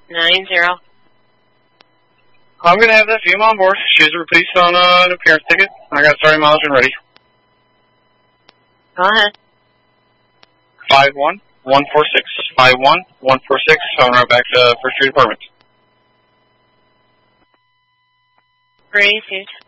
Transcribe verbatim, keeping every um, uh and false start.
nine zero. I'm going to have that female on board. She's a release on uh, an appearance ticket. I got starting mileage and ready. Go ahead. five one one four six. five one one four six. I'm right back to First Street Apartments. Received.